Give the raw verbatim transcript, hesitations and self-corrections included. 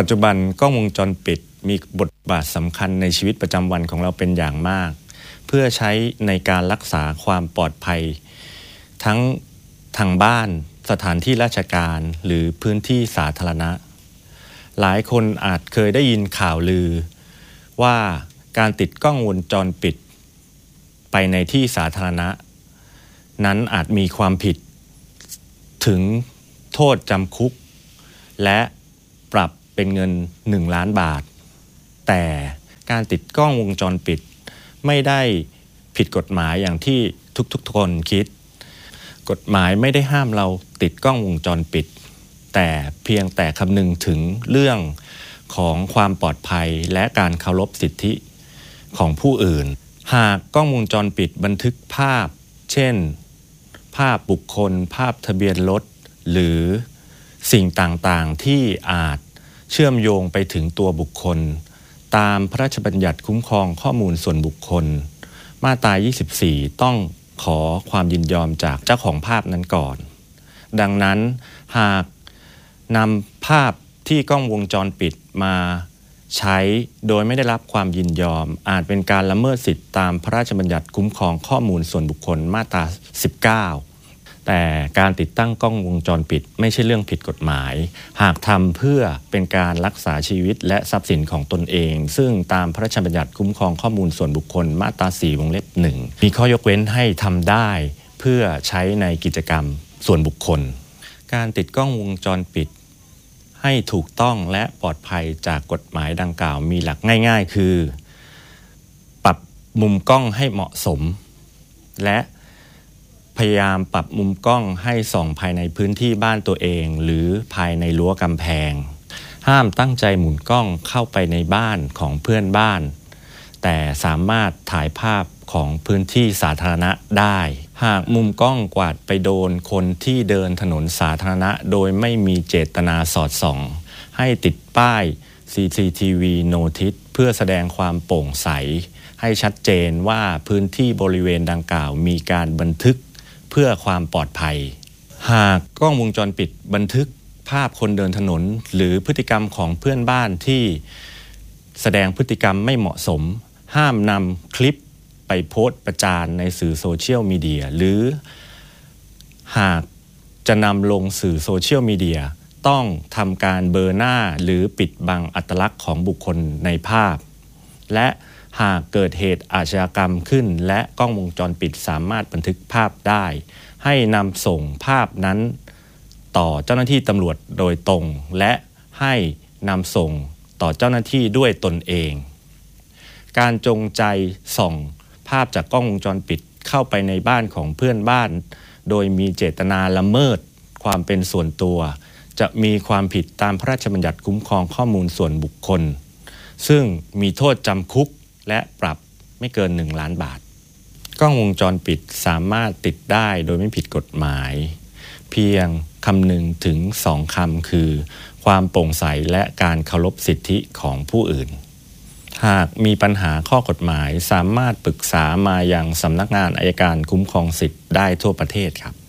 ปัจจุบันกล้องวงจรปิดมีบทบาทสำคัญในชีวิตประจำวันของเราเป็นอย่างมากเพื่อใช้ในการรักษาความปลอดภัยทั้งทางบ้านสถานที่ราชการหรือพื้นที่สาธารณะหลายคนอาจเคยได้ยินข่าวลือว่าการติดกล้องวงจรปิดไปในที่สาธารณะนั้นอาจมีความผิดถึงโทษจำคุกและปรับเป็นเงินหนึ่งล้านบาทแต่การติดกล้องวงจรปิดไม่ได้ผิดกฎหมายอย่างที่ทุกๆคนคิดกฎหมายไม่ได้ห้ามเราติดกล้องวงจรปิดแต่เพียงแต่คำนึงถึงเรื่องของความปลอดภัยและการเคารพสิทธิของผู้อื่นหากกล้องวงจรปิดบันทึกภาพเช่นภาพบุคคลภาพทะเบียนรถหรือสิ่งต่างๆที่อาจเชื่อมโยงไปถึงตัวบุคคลตามพระราชบัญญัติคุ้มครองข้อมูลส่วนบุคคลมาตรายี่สิบสี่ต้องขอความยินยอมจากเจ้าของภาพนั้นก่อนดังนั้นหากนำภาพที่กล้องวงจรปิดมาใช้โดยไม่ได้รับความยินยอมอาจเป็นการละเมิดสิทธิตามพระราชบัญญัติคุ้มครองข้อมูลส่วนบุคคลมาตราสิบเก้าแต่การติดตั้งกล้องวงจรปิดไม่ใช่เรื่องผิดกฎหมายหากทำเพื่อเป็นการรักษาชีวิตและทรัพย์สินของตนเองซึ่งตามพระราชบัญญัติคุ้มครองข้อมูลส่วนบุคคลมาตราสี่วงเล็บหนึ่งมีข้อยกเว้นให้ทำได้เพื่อใช้ในกิจกรรมส่วนบุคคลการติดกล้องวงจรปิดให้ถูกต้องและปลอดภัยจากกฎหมายดังกล่าวมีหลักง่ายๆคือปรับมุมกล้องให้เหมาะสมและพยายามปรับมุมกล้องให้ส่องภายในพื้นที่บ้านตัวเองหรือภายในรั้วกำแพงห้ามตั้งใจหมุนกล้องเข้าไปในบ้านของเพื่อนบ้านแต่สามารถถ่ายภาพของพื้นที่สาธารณะได้หากมุมกล้องกวาดไปโดนคนที่เดินถนนสาธารณะโดยไม่มีเจตนาสอดส่องให้ติดป้าย ซี ซี ที วี Notice เพื่อแสดงความโปร่งใสให้ชัดเจนว่าพื้นที่บริเวณดังกล่าวมีการบันทึกเพื่อความปลอดภัยหากกล้องวงจรปิดบันทึกภาพคนเดินถนนหรือพฤติกรรมของเพื่อนบ้านที่แสดงพฤติกรรมไม่เหมาะสมห้ามนำคลิปไปโพสต์ประจานในสื่อโซเชียลมีเดียหรือหากจะนำลงสื่อโซเชียลมีเดียต้องทำการเบลอหน้าหรือปิดบังอัตลักษณ์ของบุคคลในภาพและหากเกิดเหตุอาชญากรรมขึ้นและกล้องวงจรปิดสามารถบันทึกภาพได้ให้นำส่งภาพนั้นต่อเจ้าหน้าที่ตำรวจโดยตรงและให้นำส่งต่อเจ้าหน้าที่ด้วยตนเองการจงใจส่องภาพจากกล้องวงจรปิดเข้าไปในบ้านของเพื่อนบ้านโดยมีเจตนาละเมิดความเป็นส่วนตัวจะมีความผิดตามพระราชบัญญัติคุ้มครองข้อมูลส่วนบุคคลซึ่งมีโทษจำคุกและปรับไม่เกินหนึ่งล้านบาทกล้องวงจรปิดสามารถติดได้โดยไม่ผิดกฎหมายเพียงคำนึงถึงสองคำคือความโปร่งใสและการเคารพสิทธิของผู้อื่นหากมีปัญหาข้อกฎหมายสามารถปรึกษามายังสำนักงานอัยการคุ้มครองสิทธิ์ได้ทั่วประเทศครับ